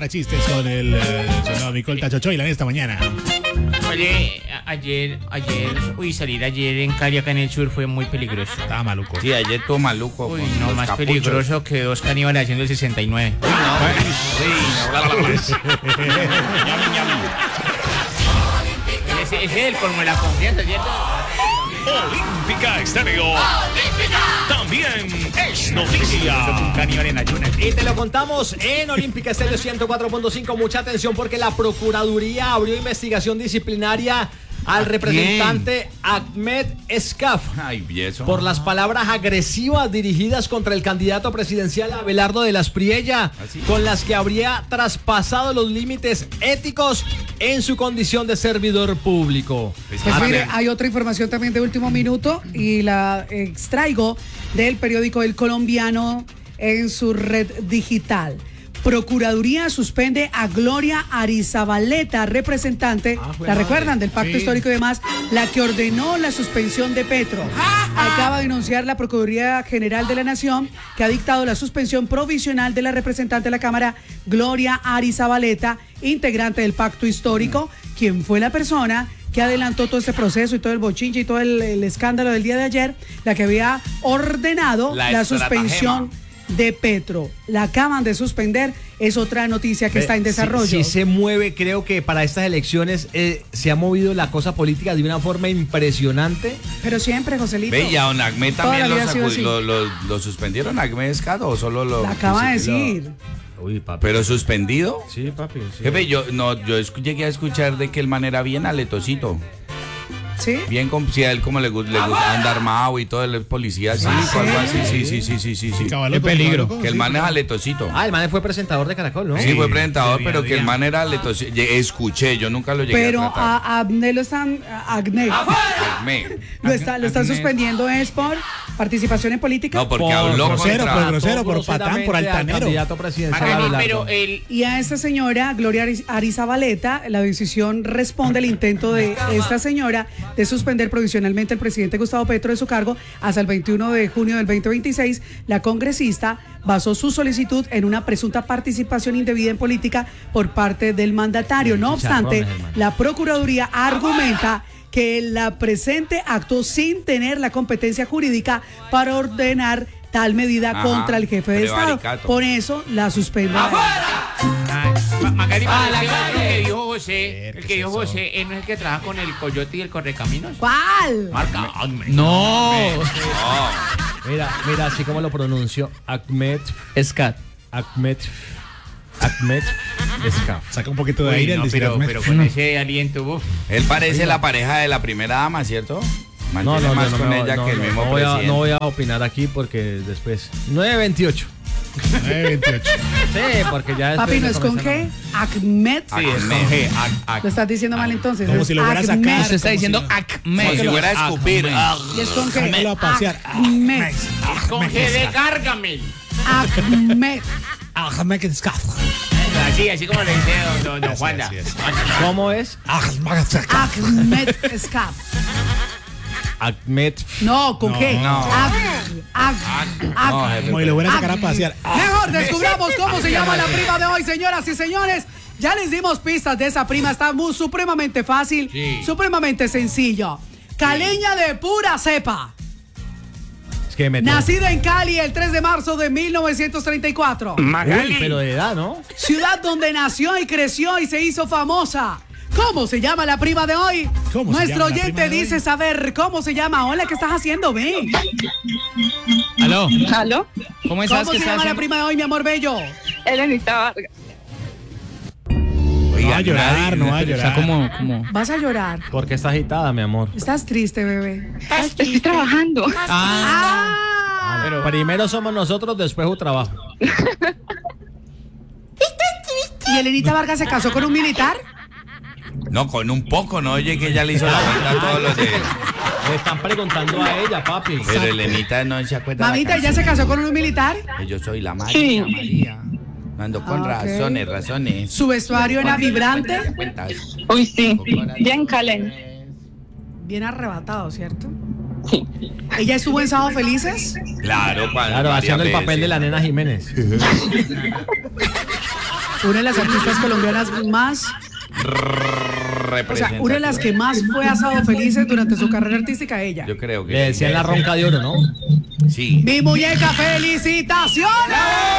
chistes con el Nicole Tachochoylan esta mañana. Oye, ayer, salir ayer en Cali, acá en el sur, fue muy peligroso. Estaba maluco. Sí, ayer estuvo maluco. Uy, no, más capuchos. Peligroso que 2 caníbales haciendo el 69. Uy, Ese es el colmo de la confianza, ¿cierto? Olímpica Estéreo. También es noticia. Un caníbal en ayunas. Y te lo contamos en Olímpica Estéreo 104.5. Mucha atención porque la Procuraduría abrió investigación disciplinaria al representante Ahmed Escaf por las palabras agresivas dirigidas contra el candidato presidencial Abelardo de las Priella, con las que habría traspasado los límites éticos en su condición de servidor público. Pues mire, hay otra información también de último minuto y la extraigo del periódico El Colombiano en su red digital. Procuraduría suspende a Gloria Arizabaleta, representante, ¿la recuerdan? Del Pacto Histórico y demás, la que ordenó la suspensión de Petro. Acaba de anunciar la Procuraduría General de la Nación que ha dictado la suspensión provisional de la representante de la Cámara, Gloria Arizabaleta, integrante del Pacto Histórico, quien fue la persona que adelantó todo este proceso y todo el bochinche y todo el escándalo del día de ayer, la que había ordenado la suspensión de Petro. La acaban de suspender, es otra noticia que está en desarrollo. Sí se mueve, creo que para estas elecciones se ha movido la cosa política de una forma impresionante. Pero siempre, Joselito. Ve, y a don Ahmed también lo suspendieron, Ahmed Escado, o solo lo... La acaba de decir. Uy, papi. ¿Pero suspendido? Sí, papi. Sí. Jefe, yo llegué a escuchar de que el man era bien aletosito. ¿Sí? Bien, si a él como le gusta andar armado y todo, el policía, sí, algo así, sí. Qué peligro. Que el man es aletosito. El man fue presentador de Caracol, ¿no? Sí, fue presentador, pero que el man era aletosito. Escuché, yo nunca lo llegué pero a tratar. a Agné lo están... Lo están suspendiendo es por participación en política. No, porque habló grosero, por patán, por altanero. Candidato presidencial. Y a esta señora, Gloria Arizabaleta, la decisión responde al intento de esta señora de suspender provisionalmente al presidente Gustavo Petro de su cargo hasta el 21 de junio del 2026. La congresista basó su solicitud en una presunta participación indebida en política por parte del mandatario. No obstante, la Procuraduría argumenta que la presente actuó sin tener la competencia jurídica para ordenar tal medida contra el jefe de Estado. Por eso la suspende. Magari, el que dijo José, él no es el que trabaja con el Coyote y el Correcaminos. ¿Cuál? Marca. No. Mira, así como lo pronuncio, Ahmed Escat. Ahmed Escaf. Saca un poquito de aire, pero con ese aliento, Él parece la pareja de la primera dama, ¿cierto? No, más con ella que el mismo presidente. No voy a opinar aquí porque después. 9:28. 9:28. Sí, porque ya Papi, ¿no es con G? Ahmed. Sí, es con G. Lo estás diciendo mal entonces. Como si lo fuera a sacar. Se está diciendo Ahmed. Como si fuera a escupir. Y es con G. Sácalo a pasear. Ahmed. Es con G de Gargamel. Ahmed. Así como le dice don Juanda. ¿Cómo es? Ahmed Escaf. Ahmed. No, con G. No. Como si lo fuera a sacar a pasear. Mejor descubramos cómo se llama la prima de hoy, señoras y señores. Ya les dimos pistas de esa prima, está supremamente fácil, supremamente sencillo. Caleña de pura cepa. Es que nacida en Cali el 3 de marzo de 1934. Uy, pero de edad, ¿no? Ciudad donde nació y creció y se hizo famosa. ¿Cómo se llama la prima de hoy? Nuestro oyente dice saber cómo se llama. Hola, ¿qué estás haciendo? Ven. ¿Aló? ¿Cómo se llama la prima de hoy, mi amor bello? Elenita Vargas. No va a llorar, no va a llorar. ¿Cómo? Vas a llorar. Porque está agitada, mi amor. Estás triste, bebé. Estoy trabajando. Pero primero somos nosotros, después su trabajo. ¿Y Elenita Vargas se casó con un militar? No, con un poco, ¿no? Oye, que ella le hizo la cuenta a todos los de... Le están preguantando a ella, papi. Pero Elenita no se acuerda. Mamita, ¿ya se casó con un militar? Yo soy la Sí. María. Ando con razones. ¿Su vestuario era vibrante? Uy, sí. Bien caliente. Bien arrebatado, ¿cierto? Sí. ¿Ella estuvo en Sábado Felices? Claro, Haciendo el papel de la nena Jiménez. una de las artistas colombianas más, o sea, una de las que más fue asado felices durante su carrera artística, ella. Yo creo que. Le decían la ronca de oro, ¿no? Sí. Mi muñeca, felicitaciones.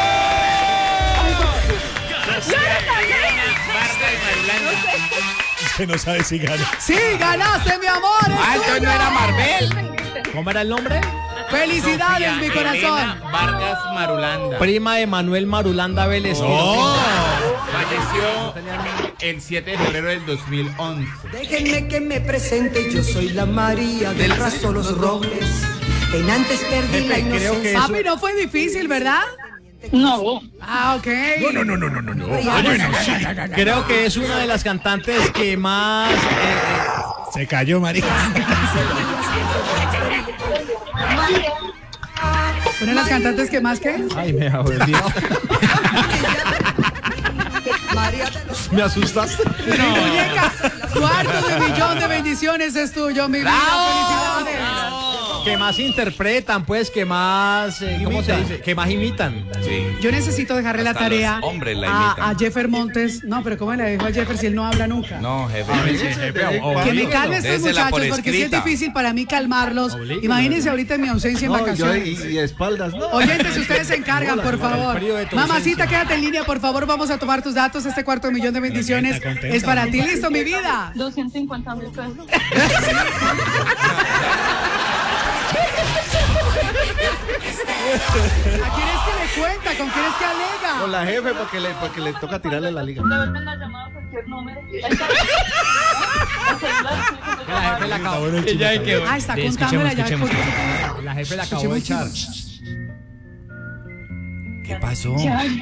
Usted no sabe si gana. Sí, ganaste, mi amor. Entonces no era Marvel. ¿Cómo era el nombre? Felicidades, Sofía mi corazón. Elena Vargas Marulanda. Prima de Manuel Marulanda Vélez. Falleció el 7 de febrero del 2011. Déjenme que me presente, yo soy la María del Raso Los Robles. En antes perdí la inocencia. Papi, no fue difícil, ¿verdad? No. Ah, ok. No. Creo que es una de las cantantes que más... Se cayó, marica. Una de las cantantes que más que. Ay, me olvidado. ¿Me asustaste? Mi muñeca, cuarto de millón de bendiciones es tuyo, mi vida. Felicidades. Que más interpretan, pues, que más... ¿cómo se dice? Que más imitan. Sí. Yo necesito dejarle la Hasta tarea los hombres la a imitan. Jeffer Montes. No, pero ¿cómo le dejo a Jeffer si él no habla nunca? No, jefe. Que me calme estos Désela por muchachos porque sí es escrita. difícil para mí calmarlos. Imagínense ahorita en mi ausencia en vacaciones. Y espaldas, ¿no? Oyentes, ustedes se encargan, por favor. frío de tu Mamacita, ausencia. quédate en línea, por favor. Vamos a tomar tus datos. Este cuarto de millón de bendiciones Contenta, es para ti. Listo, mi vida. 250.000 pesos. ¿A quién es que le cuenta? ¿Con quién es que alega? Con la jefe porque le toca tirarle la liga. Devuelven la llamada a cualquier número. La jefe la acabó. Ah, está contándola ya. La jefe la acabó de echar. ¿Qué pasó?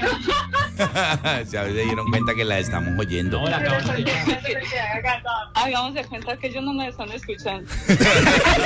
Se dieron cuenta que la estamos oyendo. Hagamos de cuenta que ellos no me están escuchando.